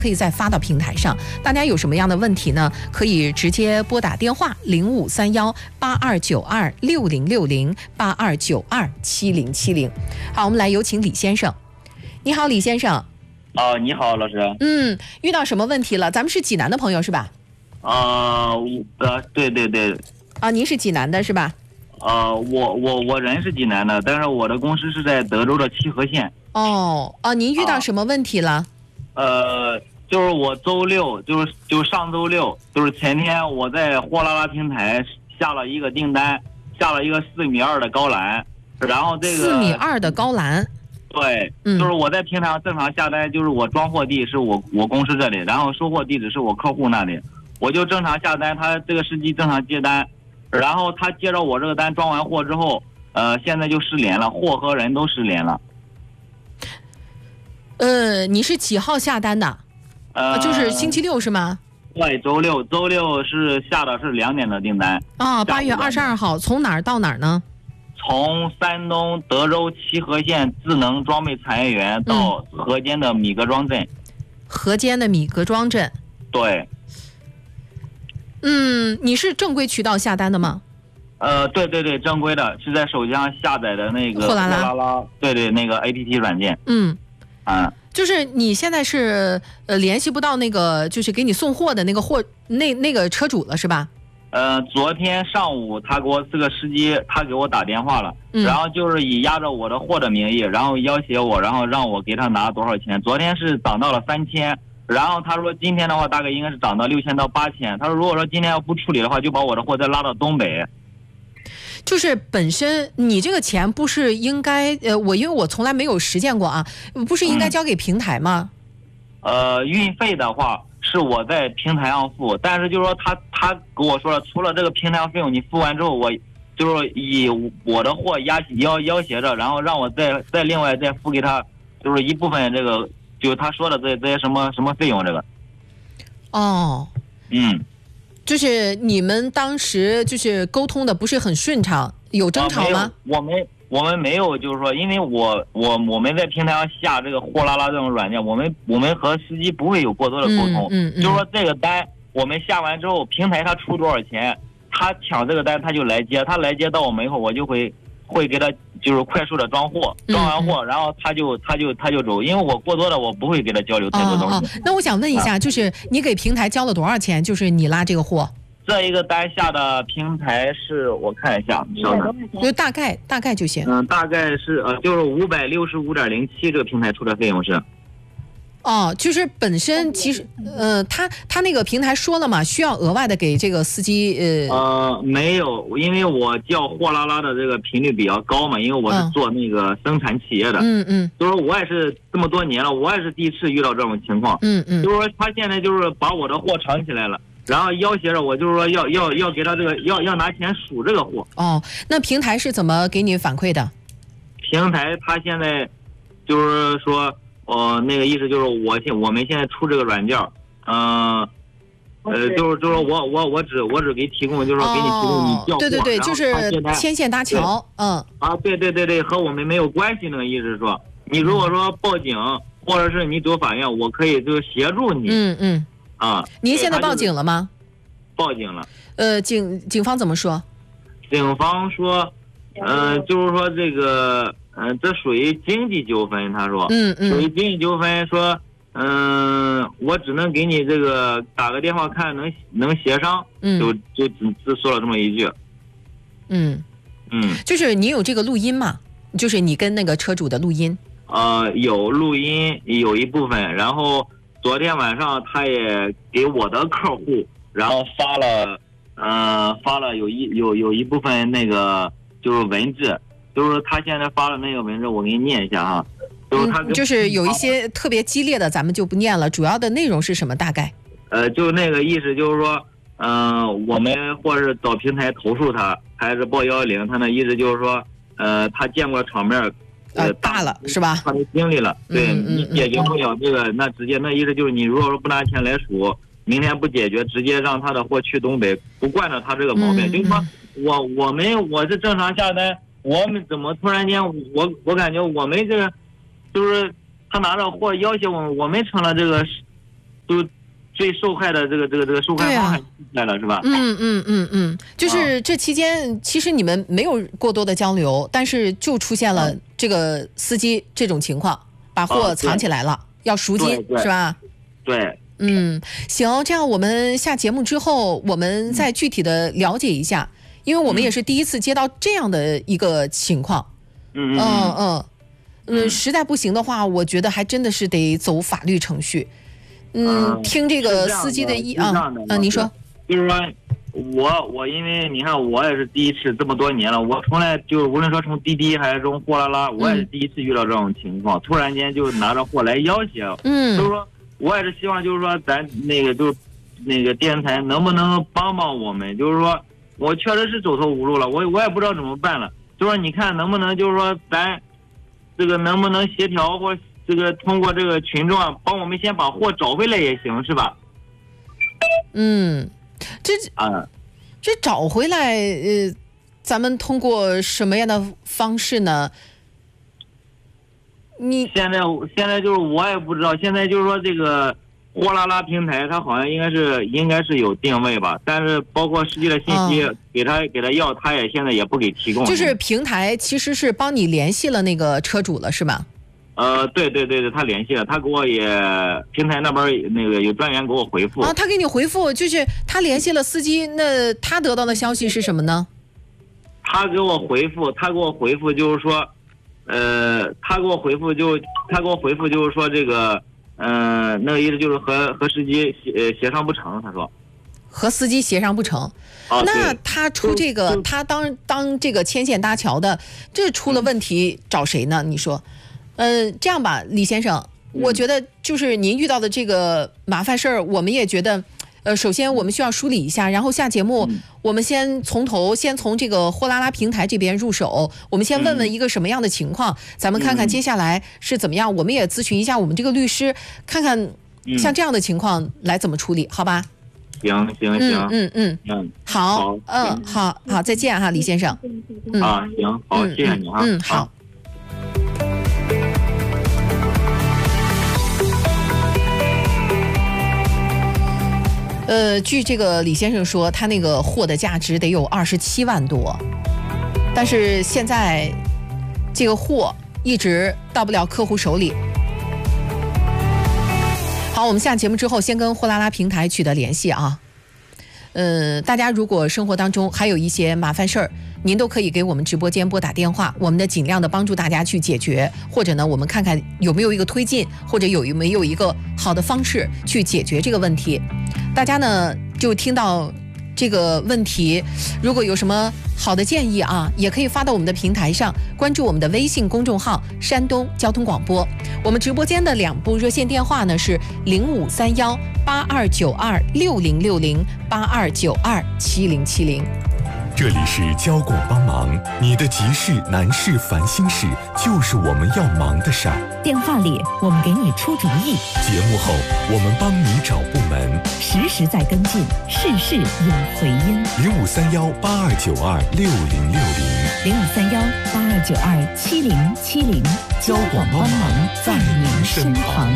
可以再发到平台上。大家有什么样的问题呢？可以直接拨打电话05318292606082927070。好，我们来有请李先生。你好，李先生。 你好，老师。 遇到什么问题了？咱们是济南的朋友是吧？ 对。 您是济南的是吧？ 我人是济南的，但是我的公司是在德州的七河县。 您遇到什么问题了？ 就是我周六，就是上周六，就是前天我在货拉拉平台下了一个订单，下了一个4.2米的高栏，然后这个 4.2米的高栏。 对，就是我在平台上正常下单，就是我装货地是我公司这里，然后收货地址是我客户那里，我就正常下单，他这个司机正常接单，然后他接着我这个单装完货之后，现在就失联了，货和人都失联了。 你是几号下单的？就是星期六是吗？ 对，周六是下的是2点的订单。 8月22号，从哪儿到哪儿呢？ 从山东德州七河县智能装备产业园到河间的米格庄镇。 河间的米格庄镇。 对。 你是正规渠道下单的吗？ 对，正规的，是在手机上下载的那个货拉拉。 对，那个 APP 软件。 就是你现在是联系不到那个就是给你送货的那个那个车主了是吧？ 昨天上午这个司机他给我打电话了，然后就是以押着我的货的名义，然后要挟我，然后让我给他拿多少钱。昨天是涨到了3000，然后他说今天的话大概应该是涨到6000到8000。他说如果说今天要不处理的话，就把我的货再拉到东北。 就是本身你这个钱不是应该因为我从来没有实践过啊，不是应该交给平台吗？ 运费的话是我在平台上付，但是就是说他跟我说了，除了这个平台上费用你付完之后，我就是以我的货要挟着，然后让我再另外再付给他，就是一部分这个就是他说的这些什么费用这个。 就是你们当时就是沟通的不是很顺畅，有争吵吗？ 我们没有，就是说，因为我们在平台上下这个货拉拉这种软件，我们和司机不会有过多的沟通。就是说这个单我们下完之后，平台他出多少钱，他抢这个单他就来接，他来接到我们以后，我就会给他就是快速的装货，装完货然后他就走，因为我过多的我不会给他交流太多东西。 那我想问一下，就是你给平台交了多少钱？就是你拉这个货。 这一个单下的平台是我看一下， 就大概就行。 大概是就是565.07这个平台出的费用是。 就是本身其实他那个平台说了嘛，需要额外的给这个司机没有，因为我叫货拉拉的这个频率比较高嘛，因为我是做那个生产企业的。就是我也是这么多年了，我也是第一次遇到这种情况。就是说他现在就是把我的货藏起来了。然后要挟着我，就是说要给他这个要拿钱赎这个货。 那平台是怎么给你反馈的？ 平台他现在就是说，那个意思就是我们现在出这个软件，就是我只给提供，就是说给你提供你叫货。 对，就是牵线搭桥。 对，和我们没有关系那个意思是说，你如果说报警或者是你走法院，我可以就协助你。 您现在报警了吗？ 报警了。 警方怎么说？ 警方说，就是说这个，这属于经济纠纷。他说，属于经济纠纷。说，我只能给你这个打个电话看能协商。就只说了这么一句。 就是你有这个录音吗？就是你跟那个车主的录音？ 有录音，有一部分，然后。昨天晚上他也给我的客户，然后发了有一部分那个就是文字，就是他现在发了那个文字，我给你念一下哈。就是他就是有一些特别激烈的，咱们就不念了。主要的内容是什么？大概？ 就那个意思就是说，我们或是找平台投诉他，还是报110，他那意思就是说，他见过场面。 大了是吧？ 他都经历了，对你解决不了这个，那直接那意思就是你如果说不拿钱来赎，明天不解决，直接让他的货去东北，不惯着他这个毛病。就是说我是正常下单，我们怎么突然间我感觉我们这个就是他拿着货要挟我们成了这个都最受害的这个受害方还出来了，是吧？ 就是这期间其实你们没有过多的交流，但是就出现了这个司机这种情况，把货藏起来了，要赎金，是吧？ 对。 行，这样我们下节目之后，我们再具体的了解一下，因为我们也是第一次接到这样的一个情况。实在不行的话，我觉得还真的是得走法律程序。听这个司机的您说， 就是说我因为你看我也是第一次这么多年了，我从来就无论说从滴滴还是从货拉拉，我也是第一次遇到这种情况，突然间就拿着货来要挟。就是说我也是希望就是说咱那个电视台能不能帮帮我们，就是说我确实是走投无路了，我也不知道怎么办了，就说你看能不能就是说咱这个能不能协调，或这个通过这个群众啊，帮我们先把货找回来也行，是吧？ 这找回来，咱们通过什么样的方式呢？你现在就是我也不知道，现在就是说这个货拉拉平台，它好像应该是有定位吧，但是包括实际的信息给他要，他也现在也不给提供。 就是平台其实是帮你联系了那个车主了，是吧？ 对，他联系了，他给我平台那边那个有专员给我回复。 他给你回复，就是他联系了司机，那他得到的消息是什么呢？ 他给我回复就是说，他给我回复就是说这个，那个意思就是和司机协商不成，他说。 和司机协商不成，那他出这个，他当这个牵线搭桥的，这出了问题找谁呢？你说？这样吧，李先生，我觉得就是您遇到的这个麻烦事儿，我们也觉得，首先我们需要梳理一下，然后下节目我们先从这个货拉拉平台这边入手，我们先问问一个什么样的情况，咱们看看接下来是怎么样，我们也咨询一下我们这个律师，看看像这样的情况来怎么处理，好吧？ 行， 好，好，再见哈，李先生。 行，好，谢谢你啊。 好。据这个李先生说，他那个货的价值得有27万多，但是现在这个货一直到不了客户手里。好，我们下节目之后先跟货拉拉平台取得联系啊。大家如果生活当中还有一些麻烦事儿，您都可以给我们直播间拨打电话，我们的尽量的帮助大家去解决，或者呢我们看看有没有一个推进，或者有没有一个好的方式去解决这个问题。大家呢就听到这个问题，如果有什么好的建议啊，也可以发到我们的平台上，关注我们的微信公众号山东交通广播。我们直播间的2部热线电话呢是053182906082927070。 这里是交广帮忙，你的急事难事烦心事就是我们要忙的事儿。 电话里我们给你出主意， 节目后我们帮你找部门， 实时在跟进，事事有回音。 0531826070，0531827070， 交广帮忙在您身旁。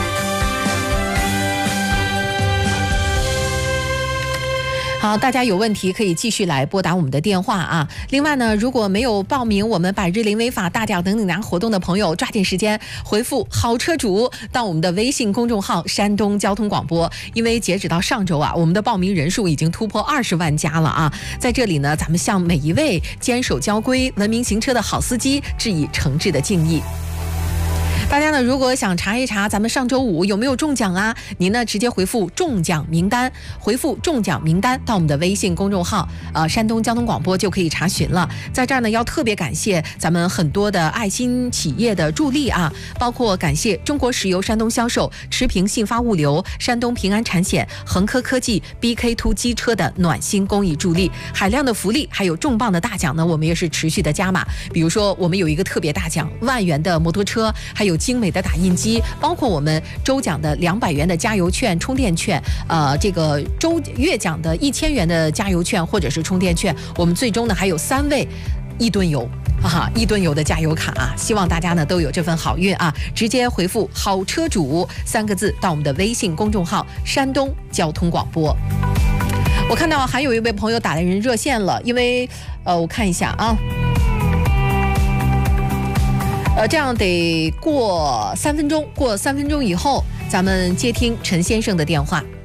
好，大家有问题可以继续来拨打我们的电话啊。另外呢，如果没有报名我们百日零违法大奖等等拿活动的朋友，抓紧时间回复好车主到我们的微信公众号山东交通广播。因为截止到上周啊，我们的报名人数已经突破20万加了啊。在这里呢，咱们向每一位坚守交规、文明行车的好司机致以诚挚的敬意。大家呢，如果想查一查咱们上周5有没有中奖啊，您呢直接回复中奖名单，回复中奖名单到我们的微信公众号山东交通广播就可以查询了。在这儿呢，要特别感谢咱们很多的爱心企业的助力啊，包括感谢中国石油山东销售、持平信发物流、山东平安产险、恒科科技、BK2 机车的暖心公益助力，海量的福利还有重磅的大奖呢，我们也是持续的加码。比如说我们有一个特别大奖，1万元的摩托车，还有精美的打印机，包括我们周奖的200元的加油券、充电券，这个月奖的1000元的加油券或者是充电券。我们最终呢还有3位 1吨油。1吨油的加油卡啊！希望大家呢都有这份好运啊！直接回复“好车主”3个字到我们的微信公众号“山东交通广播”。我看到还有一位朋友打来人热线了，因为我看一下啊，这样得过3分钟，过3分钟以后咱们接听陈先生的电话。